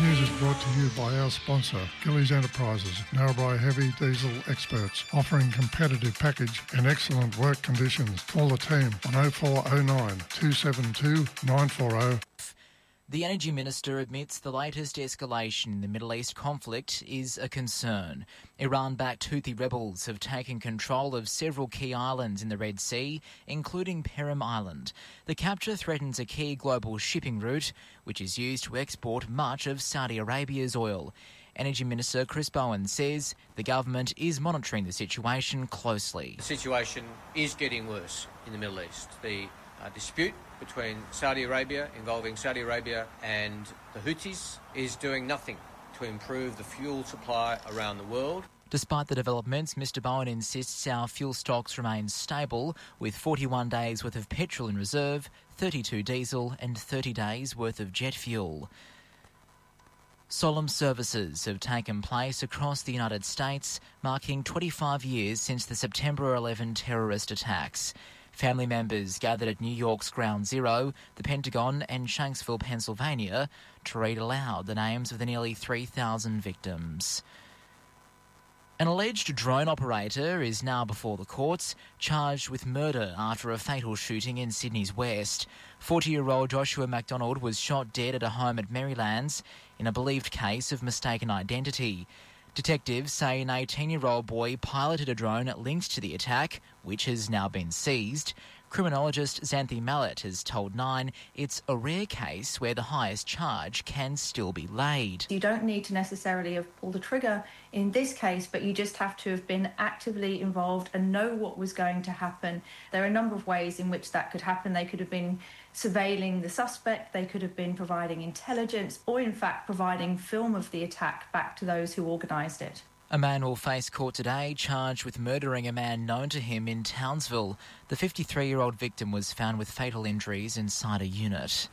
news is brought to you by our sponsor, Gillies Enterprises, Narrabri heavy diesel experts, offering competitive package and excellent work conditions. Call the team on 0409 272 940. The Energy Minister admits the latest escalation in the Middle East conflict is a concern. Iran-backed Houthi rebels have taken control of several key islands in the Red Sea, including Perim Island. The capture threatens a key global shipping route, which is used to export much of Saudi Arabia's oil. Energy Minister Chris Bowen says the government is monitoring the situation closely. The situation is getting worse in the Middle East. The dispute between Saudi Arabia, involving Saudi Arabia and the Houthis, is doing nothing to improve the fuel supply around the world. Despite the developments, Mr Bowen insists our fuel stocks remain stable, with 41 days worth of petrol in reserve, 32 diesel and 30 days worth of jet fuel. Solemn services have taken place across the United States, marking 25 years since the September 11 terrorist attacks. Family members gathered at New York's Ground Zero, the Pentagon and Shanksville, Pennsylvania, to read aloud the names of the nearly 3,000 victims. An alleged drone operator is now before the courts, charged with murder after a fatal shooting in Sydney's west. 40-year-old Joshua McDonald was shot dead at a home at Merrylands in a believed case of mistaken identity. Detectives say an 18-year-old boy piloted a drone linked to the attack, which has now been seized. Criminologist Xanthi Mallet has told Nine it's a rare case where the highest charge can still be laid. You don't need to necessarily have pulled the trigger in this case, but you just have to have been actively involved and know what was going to happen. There are a number of ways in which that could happen. They could have been surveilling the suspect, they could have been providing intelligence, or in fact providing film of the attack back to those who organised it. A man will face court today charged with murdering a man known to him in Townsville. The 53-year-old victim was found with fatal injuries inside a unit.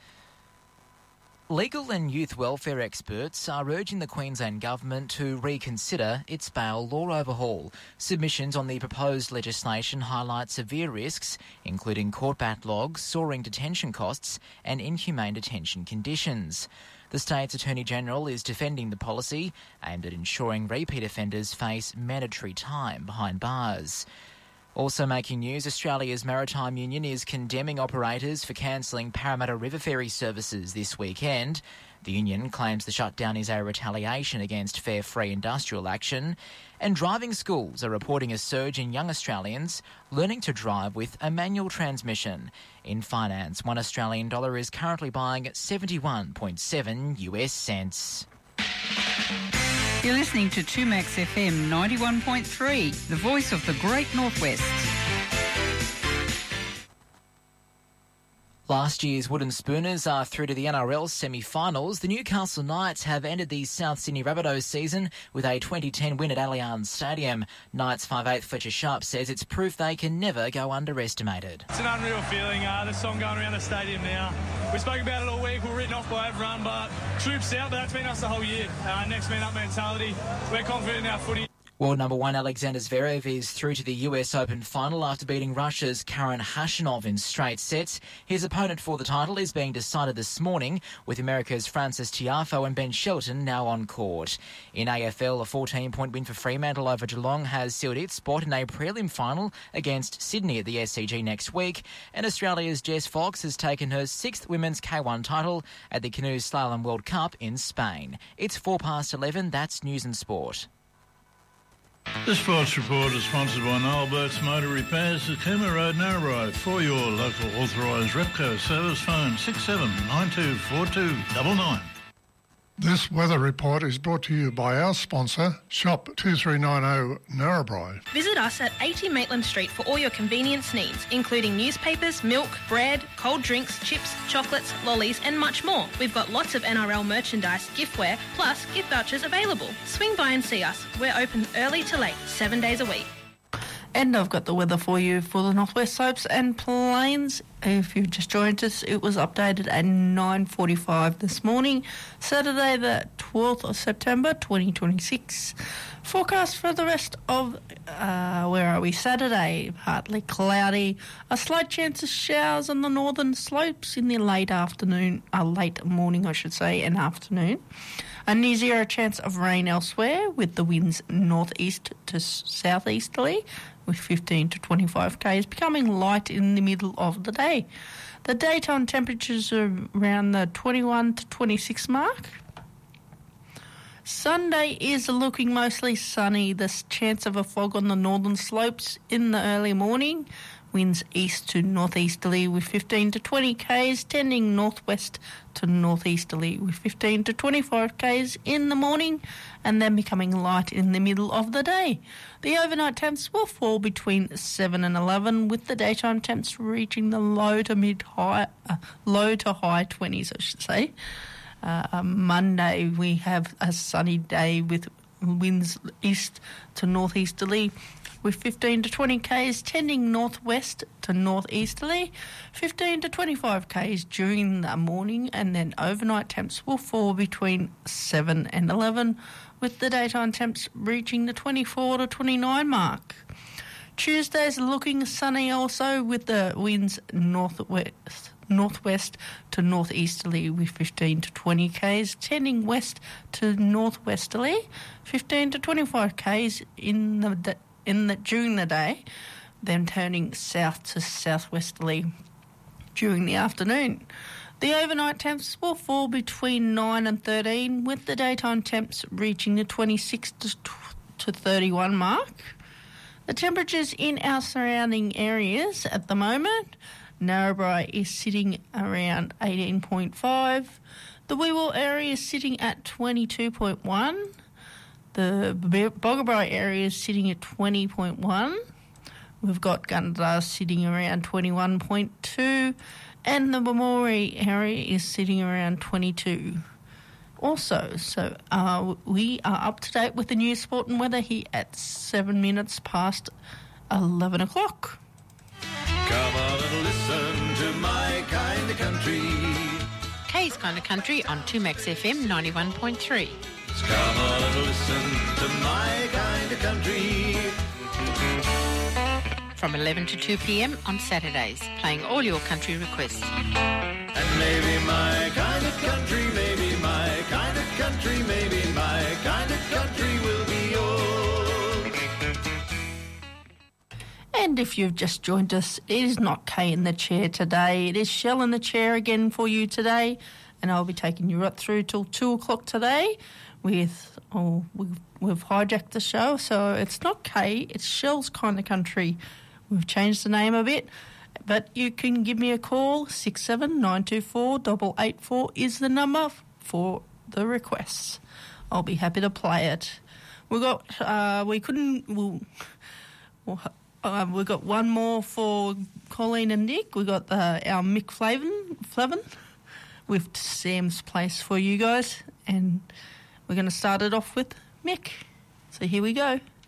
Legal and youth welfare experts are urging the Queensland Government to reconsider its bail law overhaul. Submissions on the proposed legislation highlight severe risks, including court backlogs, soaring detention costs and inhumane detention conditions. The state's Attorney-General is defending the policy aimed at ensuring repeat offenders face mandatory time behind bars. Also making news, Australia's Maritime Union is condemning operators for cancelling Parramatta River Ferry services this weekend. The union claims the shutdown is a retaliation against fair, free industrial action. And driving schools are reporting a surge in young Australians learning to drive with a manual transmission. In finance, $1 Australian is currently buying 71.7 US cents. You're listening to 2Max FM 91.3, the voice of the Great Northwest. Last year's Wooden Spooners are through to the NRL semi-finals. The Newcastle Knights have ended the South Sydney Rabbitohs season with a 2010 win at Allianz Stadium. Knights 5'8" Fletcher Sharp says it's proof they can never go underestimated. It's an unreal feeling, the song going around the stadium now. We spoke about it all week, we're written off by everyone, but troops out, but that's been us the whole year. Next man up mentality, we're confident in our footy. World number one Alexander Zverev is through to the US Open final after beating Russia's Karen Khachanov in straight sets. His opponent for the title is being decided this morning, with America's Francis Tiafoe and Ben Shelton now on court. In AFL, a 14-point win for Fremantle over Geelong has sealed its spot in a prelim final against Sydney at the SCG next week. And Australia's Jess Fox has taken her 6th women's K1 title at the Canoe Slalom World Cup in Spain. It's 11:04, that's News and Sport. The Sports Report is sponsored by Noel Burt's Motor Repairs at Cooma Road, Narrabri. For your local authorised Repco service, phone 67924299. This weather report is brought to you by our sponsor, Shop 2390 Narrabri. Visit us at 80 Maitland Street for all your convenience needs, including newspapers, milk, bread, cold drinks, chips, chocolates, lollies and much more. We've got lots of NRL merchandise, giftware, plus gift vouchers available. Swing by and see us. We're open early to late, 7 days a week. And I've got the weather for you for the Northwest Slopes and Plains If you've just joined us, it was updated at 9:45 this morning, Saturday the 12th of September 2026. Forecast for the rest of, Saturday, partly cloudy, a slight chance of showers on the northern slopes in the late morning, and afternoon. A near zero chance of rain elsewhere, with the winds northeast to southeasterly, with 15 to 25 k's, becoming light in the middle of the day. The daytime temperatures are around the 21 to 26 mark. Sunday is looking mostly sunny. There's chance of a fog on the northern slopes in the early morning. Winds east to northeasterly with 15 to 20 k's, tending northwest to northeasterly with 15 to 25 k's in the morning, and then becoming light in the middle of the day. The overnight temps will fall between 7 and 11, with the daytime temps reaching the low to high 20s, I should say. Monday we have a sunny day with winds east to northeasterly with 15 to 20 k's, tending northwest to northeasterly, 15 to 25 k's during the morning, and then overnight temps will fall between 7 and 11, with the daytime temps reaching the 24 to 29 mark. Tuesday's looking sunny also, with the winds northwest to northeasterly with 15 to 20 k's, tending west to northwesterly, 15 to 25 k's during the day, then turning south to southwesterly during the afternoon. The overnight temps will fall between 9 and 13, with the daytime temps reaching the 26 to 31 mark. The temperatures in our surrounding areas at the moment: Narrabri is sitting around 18.5. The Weewell area is sitting at 22.1. The Boggabri area is sitting at 20.1. We've got Gunnedah sitting around 21.2. And the Bamori area is sitting around 22. Also, we are up to date with the news, sport and weather here at 7 minutes past 11 o'clock. Come on and listen to my kind of country. Kay's Kind of Country on 2Max FM 91.3. Come on and listen to my kind of country. From 11 to 2 p.m. on Saturdays, playing all your country requests. And maybe my kind of country, maybe my kind of country, maybe my kind of country will be yours. And if you've just joined us, it is not Kay in the chair today. It is Shell in the chair again for you today. And I'll be taking you right through till 2 o'clock today. We've hijacked the show, so it's not Kay, it's Shell's Kind of Country. We've changed the name a bit, but you can give me a call. 67924 is the number for the requests. I'll be happy to play it. We've got one more for Colleen and Nick. We got our Mick Flavin with Sam's Place for you guys, and we're going to start it off with Mick. So here we go.